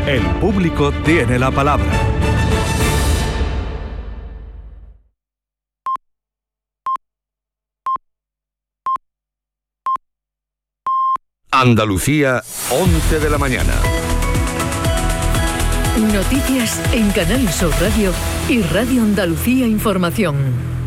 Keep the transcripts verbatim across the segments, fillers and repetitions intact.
El público tiene la palabra. Andalucía, once de la mañana. Noticias en Canal Sur Radio y Radio Andalucía Información.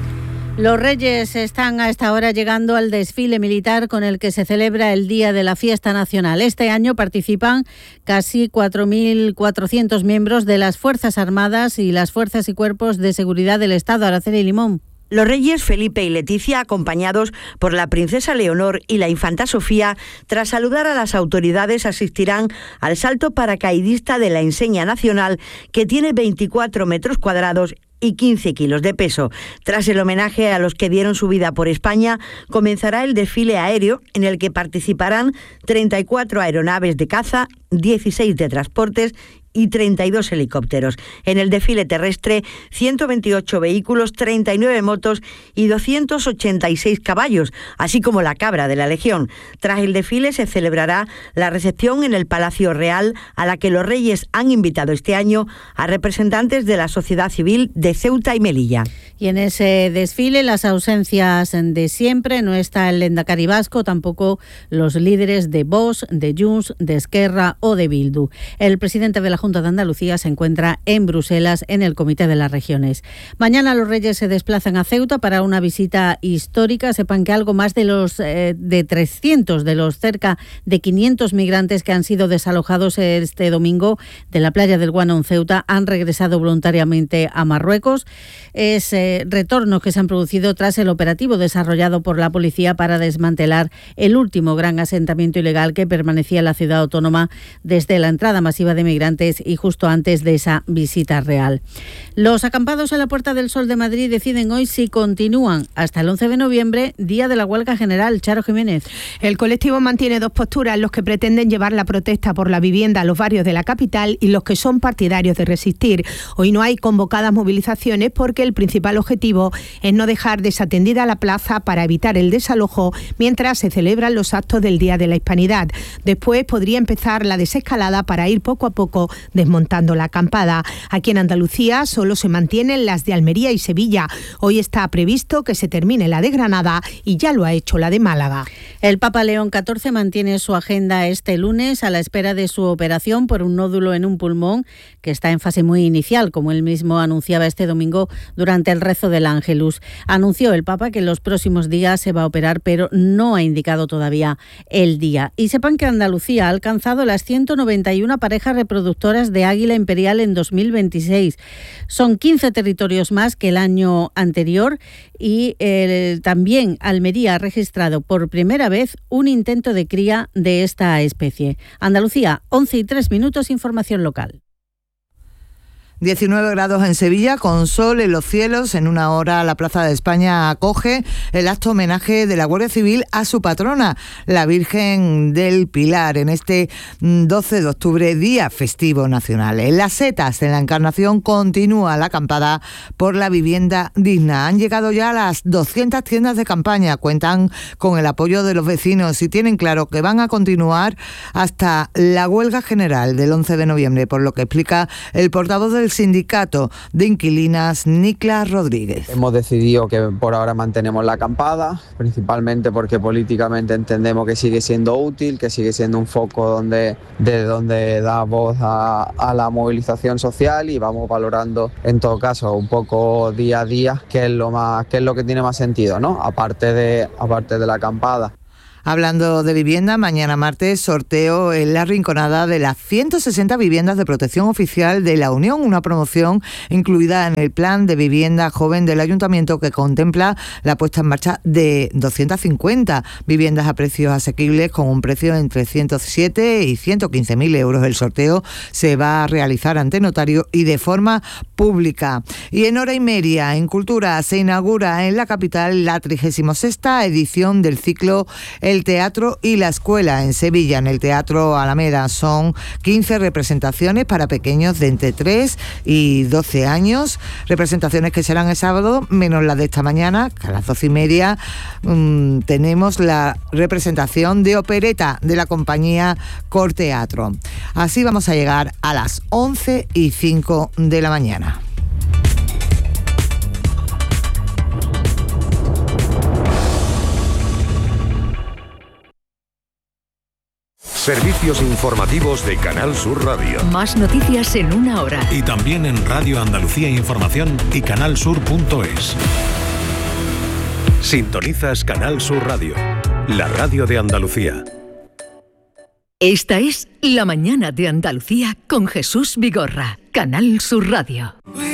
Los Reyes están a esta hora llegando al desfile militar con el que se celebra el Día de la Fiesta Nacional. Este año participan casi cuatro mil cuatrocientos miembros de las Fuerzas Armadas y las Fuerzas y Cuerpos de Seguridad del Estado. Araceli Limón. Los reyes Felipe y Leticia, acompañados por la princesa Leonor y la infanta Sofía, tras saludar a las autoridades, asistirán al salto paracaidista de la enseña nacional, que tiene veinticuatro metros cuadrados y quince kilos de peso. Tras el homenaje a los que dieron su vida por España, comenzará el desfile aéreo, en el que participarán treinta y cuatro aeronaves de caza, dieciséis de transportes y treinta y dos helicópteros. En el desfile terrestre, ciento veintiocho vehículos, treinta y nueve motos y doscientos ochenta y seis caballos, así como la cabra de la Legión. Tras el desfile se celebrará la recepción en el Palacio Real, a la que los Reyes han invitado este año a representantes de la sociedad civil de Ceuta y Melilla. Y en ese desfile, las ausencias de siempre, no está el Lehendakari vasco, tampoco los líderes de Vox, de Junts, de Esquerra o de Bildu. El presidente de la Junta de Andalucía se encuentra en Bruselas en el Comité de las Regiones. Mañana los Reyes se desplazan a Ceuta para una visita histórica. Sepan que algo más de los eh, de trescientos de los cerca de quinientos migrantes que han sido desalojados este domingo de la playa del Guano en Ceuta han regresado voluntariamente a Marruecos. Es eh, retornos que se han producido tras el operativo desarrollado por la policía para desmantelar el último gran asentamiento ilegal que permanecía en la ciudad autónoma desde la entrada masiva de migrantes y justo antes de esa visita real. Los acampados en la Puerta del Sol de Madrid deciden hoy si continúan hasta el once de noviembre, día de la huelga general. Charo Jiménez. El colectivo mantiene dos posturas: los que pretenden llevar la protesta por la vivienda a los barrios de la capital y los que son partidarios de resistir. Hoy no hay convocadas movilizaciones porque el principal objetivo es no dejar desatendida la plaza para evitar el desalojo mientras se celebran los actos del Día de la Hispanidad. Después podría empezar la desescalada para ir poco a poco desmontando la acampada. Aquí en Andalucía solo se mantienen las de Almería y Sevilla. Hoy está previsto que se termine la de Granada y ya lo ha hecho la de Málaga. El Papa León catorce mantiene su agenda este lunes a la espera de su operación por un nódulo en un pulmón que está en fase muy inicial, como él mismo anunciaba este domingo durante el rezo del Ángelus. Anunció el Papa que en los próximos días se va a operar, pero no ha indicado todavía el día. Y sepan que Andalucía ha alcanzado las ciento noventa y una parejas reproductoras de águila imperial en dos mil veintiséis. Son quince territorios más que el año anterior y eh, también Almería ha registrado por primera vez un intento de cría de esta especie. Andalucía, once y tres minutos, información local. diecinueve grados en Sevilla, con sol en los cielos. En una hora la Plaza de España acoge el acto homenaje de la Guardia Civil a su patrona, la Virgen del Pilar, en este doce de octubre, día festivo nacional. En Las Setas, en la Encarnación, continúa la acampada por la vivienda digna. Han llegado ya las doscientas tiendas de campaña, cuentan con el apoyo de los vecinos y tienen claro que van a continuar hasta la huelga general del once de noviembre, por lo que explica el portavoz del sindicato de inquilinas, Niclas Rodríguez. Hemos decidido que por ahora mantenemos la acampada, principalmente porque políticamente entendemos que sigue siendo útil, que sigue siendo un foco donde, de donde da voz a, a la movilización social, y vamos valorando en todo caso un poco día a día qué es lo más, qué es lo que tiene más sentido, ¿no? Aparte de, aparte de la acampada. Hablando de vivienda, mañana martes sorteo en La Rinconada de las ciento sesenta viviendas de protección oficial de la Unión, una promoción incluida en el plan de vivienda joven del Ayuntamiento que contempla la puesta en marcha de doscientas cincuenta viviendas a precios asequibles con un precio entre ciento siete y ciento quince mil euros. El sorteo se va a realizar ante notario y de forma pública. Y en hora y media, en Cultura, se inaugura en la capital la trigésima sexta edición del ciclo El Teatro y la Escuela en Sevilla. En el Teatro Alameda son quince representaciones para pequeños de entre tres y doce años, representaciones que serán el sábado, menos la de esta mañana, que a las doce y media mmm, tenemos la representación de opereta de la compañía Cor Teatro. Así vamos a llegar a las once y cinco de la mañana. Servicios informativos de Canal Sur Radio. Más noticias en una hora. Y también en Radio Andalucía Información y canalsur punto es. Sintonizas Canal Sur Radio, la radio de Andalucía. Esta es La Mañana de Andalucía con Jesús Vigorra, Canal Sur Radio.